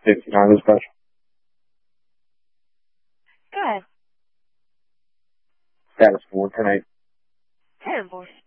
59 dispatch. Go ahead. Status 4, 10-8. 10-4.